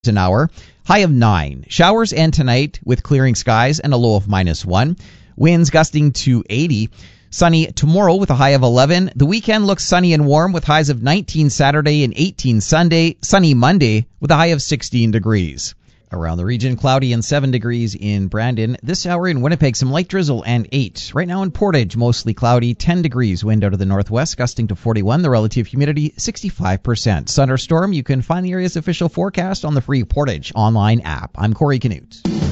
an hour. High of 9. Showers and tonight with clearing skies and a low of -1. Winds gusting to 80. Sunny tomorrow with a high of 11. The weekend looks sunny and warm with highs of 19 Saturday and 18 Sunday. Sunny Monday with a high of 16 degrees. Around the region, cloudy and 7 degrees in Brandon. This hour in Winnipeg, some light drizzle and 8. Right now in Portage, mostly cloudy, 10 degrees. Wind out of the northwest, gusting to 41. The relative humidity, 65%. Thunderstorm, you can find the area's official forecast on the free Portage online app. I'm Corey Canute.